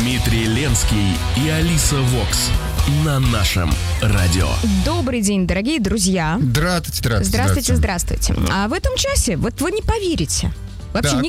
Дмитрий Ленский и Алиса Вокс на нашем радио. Добрый день, дорогие друзья. Здравствуйте. Здравствуйте. А в этом часе, вот вы не поверите, вообще Так.